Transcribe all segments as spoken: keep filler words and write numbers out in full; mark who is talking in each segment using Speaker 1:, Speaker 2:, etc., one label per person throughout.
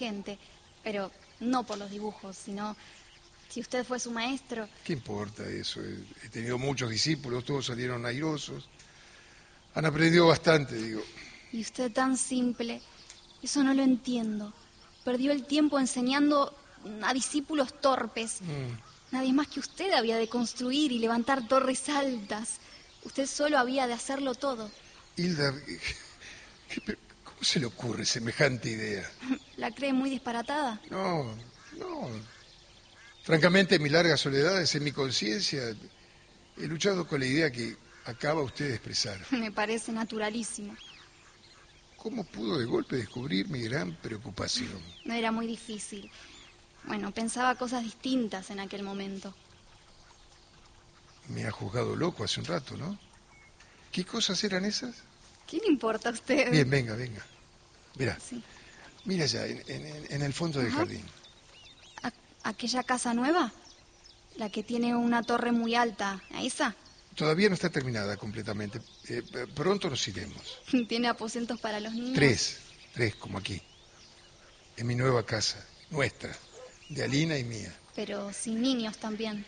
Speaker 1: gente, pero no por los dibujos, sino si usted fue su maestro.
Speaker 2: ¿Qué importa eso? He, he tenido muchos discípulos, todos salieron airosos. Han aprendido bastante, digo.
Speaker 1: Y usted tan simple, eso no lo entiendo. Perdió el tiempo enseñando a discípulos torpes.
Speaker 2: Mm.
Speaker 1: Nadie más que usted había de construir y levantar torres altas. Usted solo había de hacerlo todo.
Speaker 2: Hilda, ¿cómo se le ocurre semejante idea?
Speaker 1: ¿La cree muy disparatada?
Speaker 2: No, no. Francamente, en mi larga soledad, en mi conciencia, he luchado con la idea que acaba usted de expresar.
Speaker 1: Me parece naturalísimo.
Speaker 2: ¿Cómo pudo de golpe descubrir mi gran preocupación?
Speaker 1: No era muy difícil. Bueno, pensaba cosas distintas en aquel momento.
Speaker 2: Me ha juzgado loco hace un rato, ¿no? ¿Qué cosas eran esas?
Speaker 1: ¿Qué le importa a usted?
Speaker 2: Bien, venga, venga. Mira,
Speaker 1: Sí.
Speaker 2: mira allá, en, en, en el fondo del
Speaker 1: Ajá.
Speaker 2: jardín.
Speaker 1: ¿A- ¿Aquella casa nueva? La que tiene una torre muy alta, ¿a esa?
Speaker 2: Todavía no está terminada completamente. Eh, pronto nos iremos.
Speaker 1: ¿Tiene aposentos para los niños?
Speaker 2: Tres, tres como aquí. En mi nueva casa, nuestra, de Alina y mía.
Speaker 1: Pero sin niños también.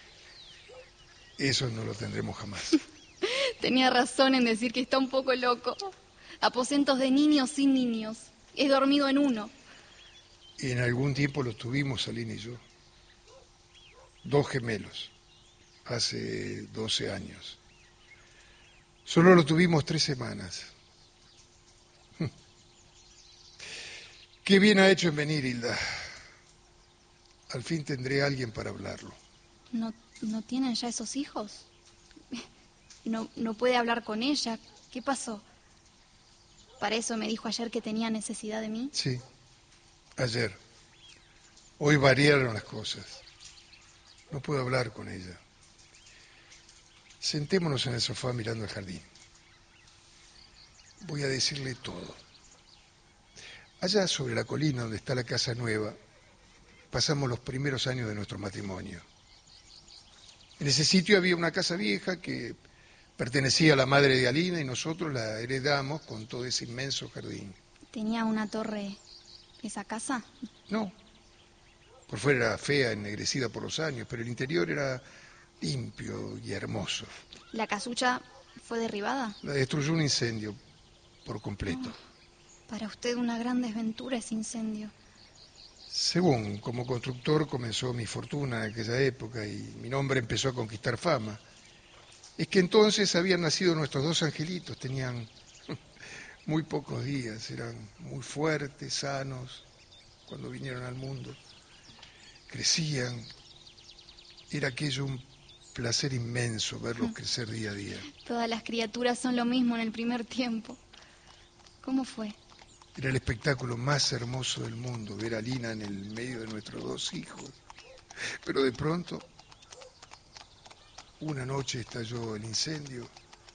Speaker 2: Eso no lo tendremos jamás.
Speaker 1: Tenía razón en decir que está un poco loco. Aposentos de niños sin niños. He dormido en uno.
Speaker 2: Y en algún tiempo lo tuvimos, Alina y yo. Dos gemelos, hace doce años. Solo lo tuvimos tres semanas. Qué bien ha hecho en venir, Hilda. Al fin tendré a alguien para hablarlo.
Speaker 1: ¿No, no tienen ya esos hijos? No, no puede hablar con ella. ¿Qué pasó? Para eso me dijo ayer que tenía necesidad de mí.
Speaker 2: Sí, ayer. Hoy variaron las cosas. No puedo hablar con ella. Sentémonos en el sofá mirando el jardín. Voy a decirle todo. Allá sobre la colina donde está la casa nueva, pasamos los primeros años de nuestro matrimonio. En ese sitio había una casa vieja que pertenecía a la madre de Alina y nosotros la heredamos con todo ese inmenso jardín.
Speaker 1: ¿Tenía una torre esa casa?
Speaker 2: No, por fuera era fea, ennegrecida por los años, pero el interior era limpio y hermoso.
Speaker 1: ¿La casucha fue derribada?
Speaker 2: La destruyó un incendio por completo.
Speaker 1: Oh, para usted una gran desventura ese incendio.
Speaker 2: Según, como constructor comenzó mi fortuna en aquella época y mi nombre empezó a conquistar fama. Es que entonces habían nacido nuestros dos angelitos, tenían muy pocos días, eran muy fuertes, sanos, cuando vinieron al mundo. Crecían, era aquello un placer inmenso verlos crecer día a día.
Speaker 1: Todas las criaturas son lo mismo en el primer tiempo. ¿Cómo fue?
Speaker 2: Era el espectáculo más hermoso del mundo, ver a Lina en el medio de nuestros dos hijos. Pero de pronto, una noche estalló el incendio.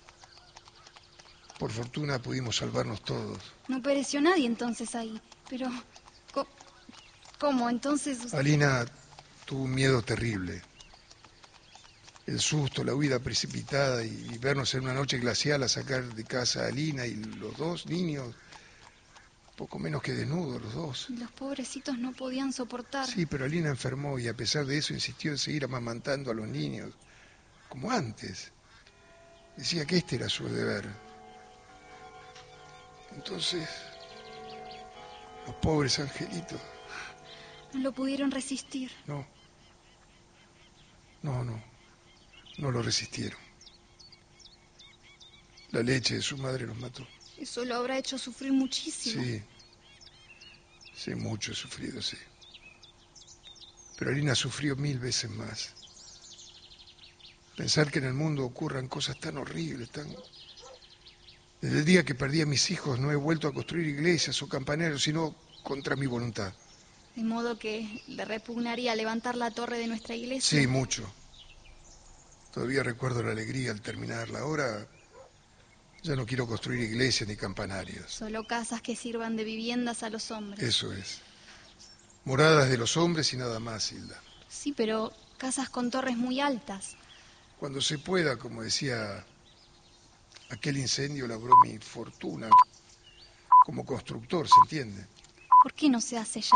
Speaker 2: Por fortuna pudimos salvarnos todos.
Speaker 1: No pereció nadie entonces ahí. Pero, co- ¿cómo? Entonces... usted-
Speaker 2: Alina tuvo un miedo terrible. El susto, la huida precipitada y, y vernos en una noche glacial a sacar de casa a Alina y los dos niños, poco menos que desnudos los dos.
Speaker 1: Los pobrecitos no podían soportar.
Speaker 2: Sí, pero Alina enfermó y a pesar de eso insistió en seguir amamantando a los niños, como antes. Decía que este era su deber. Entonces, los pobres angelitos...
Speaker 1: No lo pudieron resistir.
Speaker 2: No, no, no, no lo resistieron. La leche de su madre los mató.
Speaker 1: Eso lo habrá hecho sufrir muchísimo.
Speaker 2: Sí, sí, mucho he sufrido, sí. Pero Alina sufrió mil veces más. Pensar que en el mundo ocurran cosas tan horribles, tan... Desde el día que perdí a mis hijos no he vuelto a construir iglesias o campaneros, sino contra mi voluntad.
Speaker 1: De modo que le repugnaría levantar la torre de nuestra iglesia.
Speaker 2: Sí, mucho. Todavía recuerdo la alegría al terminarla. Ahora ya no quiero construir iglesias ni campanarios.
Speaker 1: Solo casas que sirvan de viviendas a los hombres.
Speaker 2: Eso es. Moradas de los hombres y nada más, Hilda.
Speaker 1: Sí, pero casas con torres muy altas.
Speaker 2: Cuando se pueda, como decía, aquel incendio labró mi fortuna como constructor, ¿se entiende?
Speaker 1: ¿Por qué no se hace ya?